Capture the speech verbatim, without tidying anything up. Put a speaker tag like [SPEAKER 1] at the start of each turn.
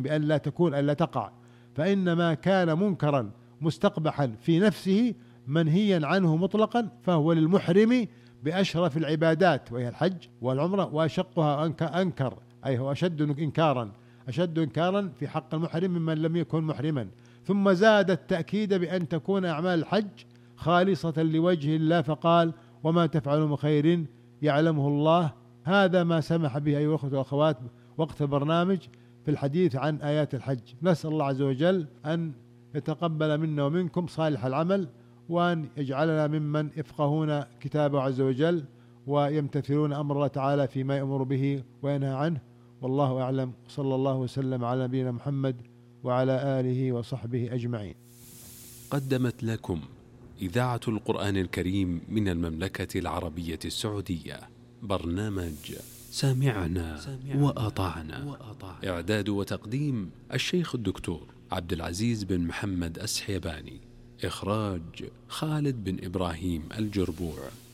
[SPEAKER 1] بأن لا تكون أن لا تقع، فإنما كان منكرا مستقبحا في نفسه منهيا عنه مطلقا، فهو للمحرم بأشرف العبادات وهي الحج والعمرة، وأشقها أنكر، أي هو أشد إنكارا أشد إنكارا في حق المحرم ممن لم يكن محرما. ثم زاد التأكيد بأن تكون أعمال الحج خالصة لوجه الله، فقال وما تفعلوا من خير يعلمه الله. هذا ما سمح به أيها الأخوة والأخوات وقت البرنامج في الحديث عن آيات الحج. نسأل الله عز وجل أن يتقبل منا ومنكم صالح العمل، وأن يجعلنا ممن يفقهون كتابه عز وجل ويمتثلون أمر الله تعالى فيما يأمر به وينهى عنه. والله أعلم، صلى الله وسلم على نبينا محمد وعلى آله وصحبه أجمعين.
[SPEAKER 2] قدمت لكم إذاعة القرآن الكريم من المملكة العربية السعودية برنامج سامعنا وأطعنا. إعداد وتقديم الشيخ الدكتور عبد العزيز بن محمد السحيباني. إخراج خالد بن إبراهيم الجربوع.